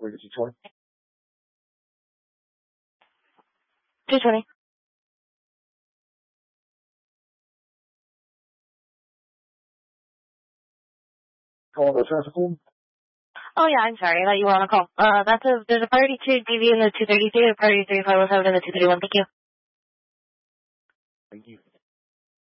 Where is it, 20? 220. Call the traffic cone. Oh yeah, I'm sorry. I thought you were on a call. There's a priority 2 DV in the 232, a priority 3 507 in the 231. Thank you. Thank you.